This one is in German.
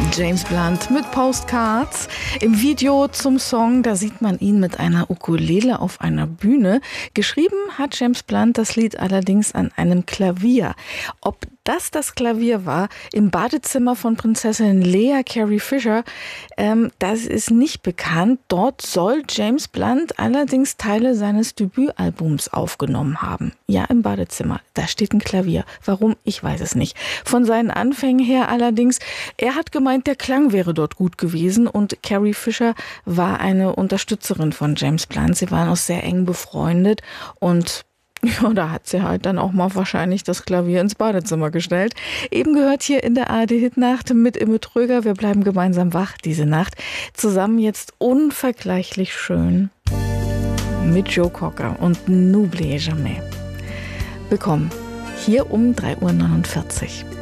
James Blunt mit Postcards. Im Video zum Song, da sieht man ihn mit einer Ukulele auf einer Bühne. Geschrieben hat James Blunt das Lied allerdings an einem Klavier. Ob das Klavier war im Badezimmer von Prinzessin Leia Carey Fisher, das ist nicht bekannt. Dort soll James Blunt allerdings Teile seines Debütalbums aufgenommen haben. Ja, im Badezimmer. Da steht ein Klavier. Warum? Ich weiß es nicht. Von seinen Anfängen her allerdings, er hat gemeint, der Klang wäre dort gut gewesen und Carey Fisher war eine Unterstützerin von James Blunt. Sie waren auch sehr eng befreundet und ja, da hat sie halt dann auch mal wahrscheinlich das Klavier ins Badezimmer gestellt. Eben gehört hier in der ARD-Hitnacht mit Imme Tröger. Wir bleiben gemeinsam wach diese Nacht. Zusammen jetzt unvergleichlich schön mit Joe Cocker und N'oubliez jamais. Willkommen hier um 3:49 Uhr.